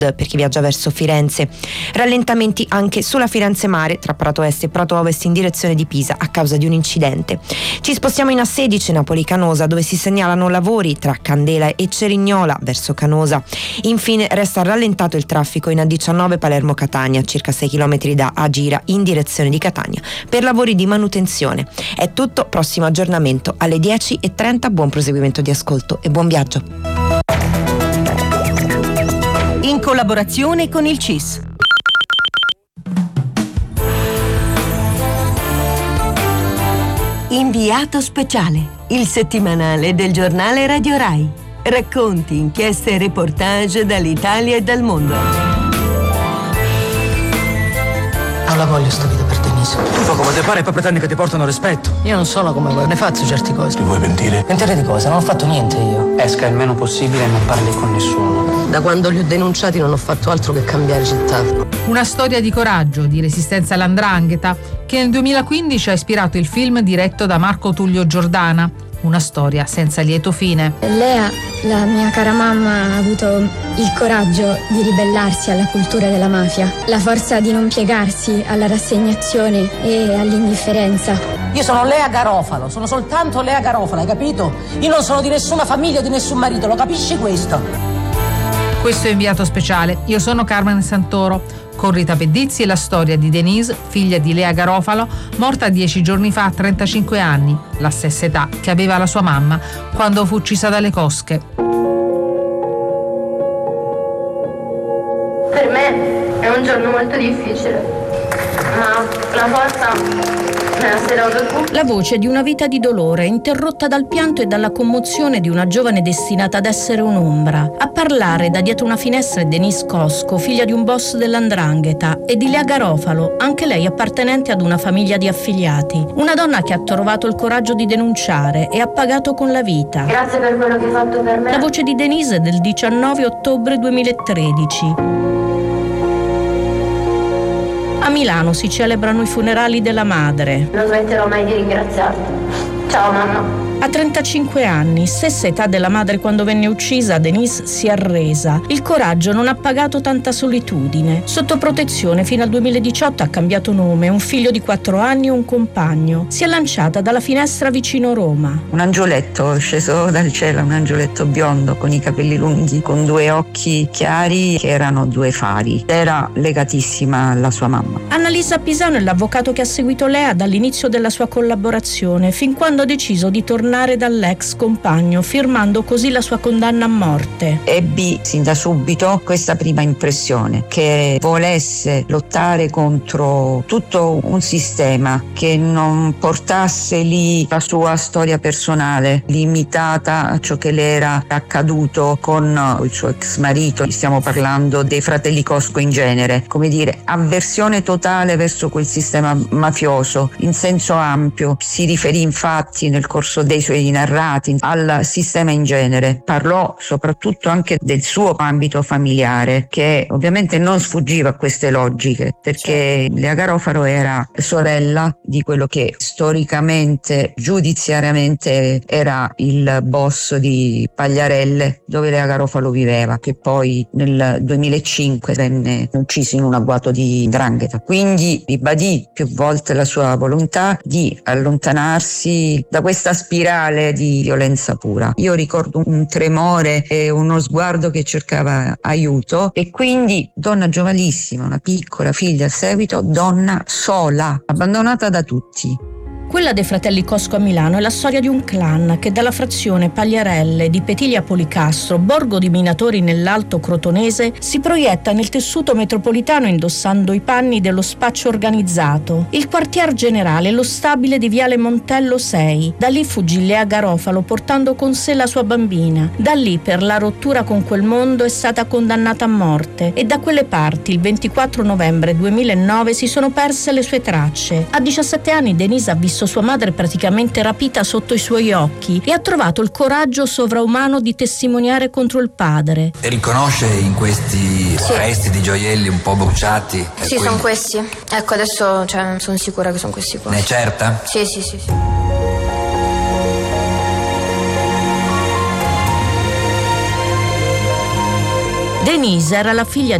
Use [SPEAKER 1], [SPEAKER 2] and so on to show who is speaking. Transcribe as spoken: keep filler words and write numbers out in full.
[SPEAKER 1] per chi viaggia verso Firenze. Rallentamenti anche sulla Firenze Mare tra Prato Est e Prato Ovest in direzione di Pisa a causa di un incidente. Ci spostiamo in A sedici Napoli-Canosa, dove si segnalano lavori tra Candela e Cerignola verso Canosa. Infine resta rallentato il traffico in A diciannove Palermo-Catania, circa sei chilometri da Agira in direzione di Catania, per lavori di manutenzione. È tutto, prossimo aggiornamento alle dieci e trenta. Buon proseguimento di ascolto e buon viaggio.
[SPEAKER 2] In collaborazione con il C I S. Inviato speciale, il settimanale del giornale Radio Rai. Racconti, inchieste e reportage dall'Italia e dal mondo.
[SPEAKER 3] Non la voglio sta vita per Denise.
[SPEAKER 4] Tu fa come te pare e poi pretendi che ti portano rispetto.
[SPEAKER 3] Io non sono come voi, ne faccio certe cose.
[SPEAKER 5] Ti vuoi pentire?
[SPEAKER 3] Pentire di cosa? Non ho fatto niente io.
[SPEAKER 6] Esca il meno possibile e non parli con nessuno.
[SPEAKER 3] Da quando li ho denunciati non ho fatto altro che cambiare città.
[SPEAKER 7] Una storia di coraggio, di resistenza all''ndrangheta, che nel duemilaquindici ha ispirato il film diretto da Marco Tullio Giordana. Una storia senza lieto fine.
[SPEAKER 8] Lea, la mia cara mamma, ha avuto il coraggio di ribellarsi alla cultura della mafia, la forza di non piegarsi alla rassegnazione e all'indifferenza.
[SPEAKER 3] Io sono Lea Garofalo, sono soltanto Lea Garofalo, hai capito? Io non sono di nessuna famiglia o di nessun marito, lo capisci questo?
[SPEAKER 7] Questo è Inviato speciale. Io sono Carmen Santoro. Con Rita Pedizzi e la storia di Denise, figlia di Lea Garofalo, morta dieci giorni fa a trentacinque anni, la stessa età che aveva la sua mamma quando fu uccisa dalle cosche.
[SPEAKER 9] Per me è un giorno molto difficile, ma la forza me la sei dato tu.
[SPEAKER 10] La voce di una vita di dolore, interrotta dal pianto e dalla commozione di una giovane destinata ad essere un'ombra. A parlare da dietro una finestra è Denise Cosco, figlia di un boss dell''ndrangheta, e di Lea Garofalo, anche lei appartenente ad una famiglia di affiliati. Una donna che ha trovato il coraggio di denunciare e ha pagato con la vita.
[SPEAKER 9] Grazie per quello che hai fatto per me.
[SPEAKER 10] La voce di Denise è del diciannove ottobre duemilatredici. A Milano si celebrano i funerali della madre.
[SPEAKER 9] Non smetterò mai di ringraziarti. Ciao mamma.
[SPEAKER 10] A trentacinque anni, stessa età della madre quando venne uccisa, Denise si è arresa. Il coraggio non ha pagato tanta solitudine. Sotto protezione fino al duemiladiciotto ha cambiato nome, un figlio di quattro anni e un compagno. Si è lanciata dalla finestra vicino Roma.
[SPEAKER 11] Un angioletto sceso dal cielo, un angioletto biondo con i capelli lunghi, con due occhi chiari che erano due fari. Era legatissima alla sua mamma.
[SPEAKER 10] Annalisa Pisano è l'avvocato che ha seguito Lea dall'inizio della sua collaborazione, fin quando ha deciso di tornare dall'ex compagno, firmando così la sua condanna a morte.
[SPEAKER 11] Ebbi sin da subito questa prima impressione, che volesse lottare contro tutto un sistema, che non portasse lì la sua storia personale limitata a ciò che le era accaduto con il suo ex marito. Stiamo parlando dei fratelli Cosco in genere, come dire, avversione totale verso quel sistema mafioso in senso ampio. Si riferì infatti nel corso dei suoi narrati al sistema in genere. Parlò soprattutto anche del suo ambito familiare, che ovviamente non sfuggiva a queste logiche, perché Lea Garofalo era sorella di quello che storicamente, giudiziariamente era il boss di Pagliarelle, dove Lea Garofalo viveva, che poi nel duemilacinque venne ucciso in un agguato di 'ndrangheta. Quindi ribadì più volte la sua volontà di allontanarsi da questa spirale di violenza pura. Io ricordo un tremore e uno sguardo che cercava aiuto, e quindi donna giovanissima, una piccola figlia a seguito, donna sola, abbandonata da tutti.
[SPEAKER 10] Quella dei fratelli Cosco a Milano è la storia di un clan che dalla frazione Pagliarelle di Petiglia Policastro, borgo di minatori nell'Alto Crotonese, si proietta nel tessuto metropolitano indossando i panni dello spaccio organizzato. Il quartier generale è lo stabile di Viale Montello sei. Da lì fuggì Lea Garofalo portando con sé la sua bambina. Da lì, per la rottura con quel mondo, è stata condannata a morte, e da quelle parti il ventiquattro novembre duemilanove si sono perse le sue tracce. A diciassette anni Denise ha visto sua madre praticamente rapita sotto i suoi occhi e ha trovato il coraggio sovraumano di testimoniare contro il padre.
[SPEAKER 12] E riconosce in questi
[SPEAKER 9] sì.
[SPEAKER 12] resti di gioielli un po' bruciati?
[SPEAKER 9] Sì,
[SPEAKER 12] quindi...
[SPEAKER 9] sono questi. Ecco, adesso cioè, sono sicura che sono questi qua.
[SPEAKER 12] Ne è certa?
[SPEAKER 9] Sì, sì, sì, sì.
[SPEAKER 10] Denise era la figlia